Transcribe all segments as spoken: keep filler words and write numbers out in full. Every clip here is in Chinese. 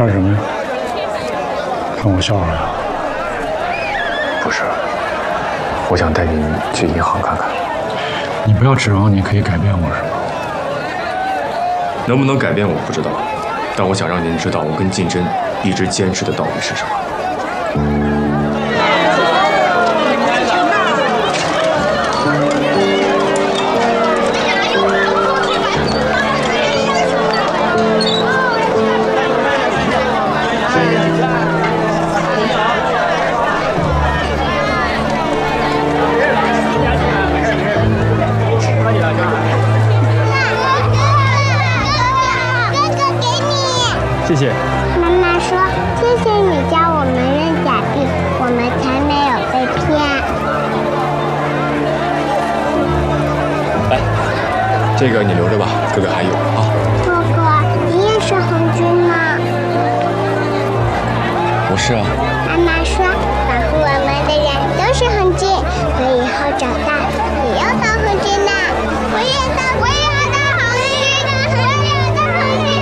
看什么呀？看我笑话呀？ 不是，我想带您去银行看看。 你不要指望你可以改变我，是吧？ 能不能改变我不知道，但我想让您知道我跟竞争一直坚持的道理是什么。 谢谢。 妈妈说：“谢谢你教我们认假币，我们才没有被骗。” 来，这个你留着吧，哥哥还有啊。 哥哥，你也是红军吗？ 我是啊。 妈妈说，保护我们的人都是红军，我以后长大也要当红军的。我也当，我也要当红军，我也要当红军。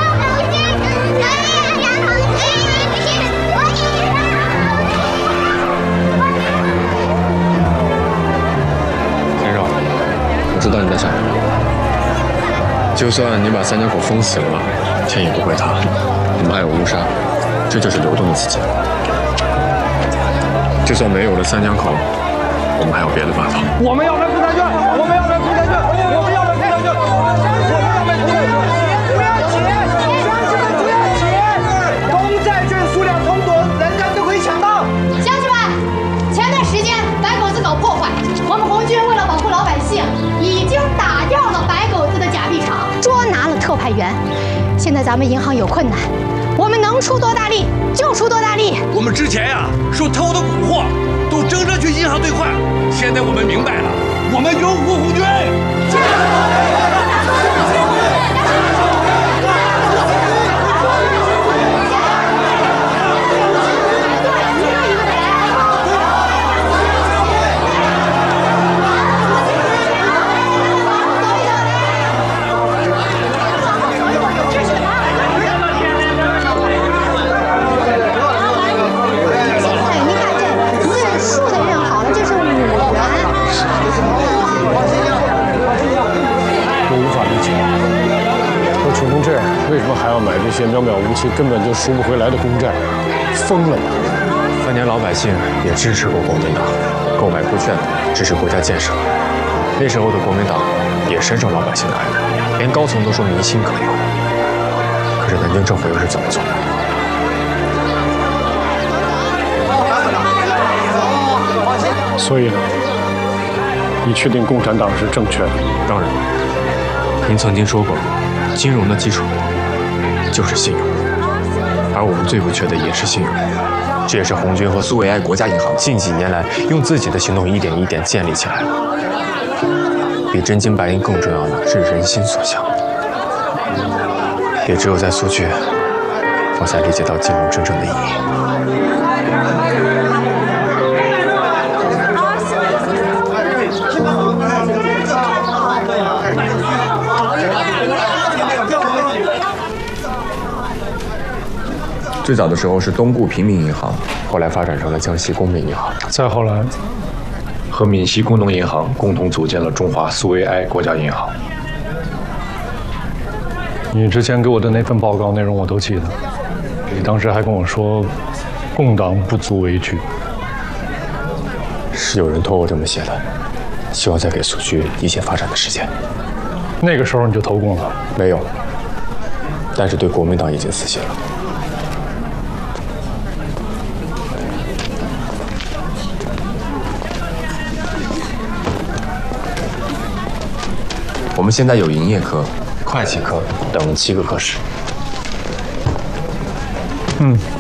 先生，我知道你在想什么。就算你把三江口封死了，天也不会塌。我们还有乌沙，这就是流动的资金。就算没有了三江口，我们还有别的办法。 我们要买共产券，我们要买共产券，我们要买共产券，我们要买共产券。不要急，乡亲们不要急，公债券数量充足，人人都可以抢到。 乡亲们，前段时间白狗子搞破坏，我们红军为了保护老百姓，已经打掉了白狗子的假币厂，捉拿了特派员。现在咱们银行有困难，我们能出多大力就出多大力。 我们之前呀、啊、说偷的古货都争着去银行兑换，现在我们明白了，我们拥护红军。 为什么还要买这些渺渺无期、根本就赎不回来的公债？疯了吧！ 当年老百姓也支持过国民党，购买国券，支持国家建设。那时候的国民党也深受老百姓的爱戴，连高层都说民心可用。可是南京政府又是怎么做的？ 所以呢，你确定共产党是正确的？ 当然，您曾经说过，金融的基础就是信用，而我们最不缺的也是信用。这也是红军和苏维埃国家银行近几年来用自己的行动一点一点建立起来的。比真金白银更重要的是人心所向，也只有在苏区，我才理解到金融真正的意义。最早的时候是东固平民银行，后来发展成了江西公民银行， 再后来和闽西工农银行共同组建了中华苏维埃国家银行。 你之前给我的那份报告内容我都记得，你当时还跟我说，共党不足为惧。 是有人托我这么写的，希望再给苏区一些发展的时间。 那个时候你就投共了？ 没有，但是对国民党已经死心了。我们现在有营业科、会计科等七个科室。 嗯。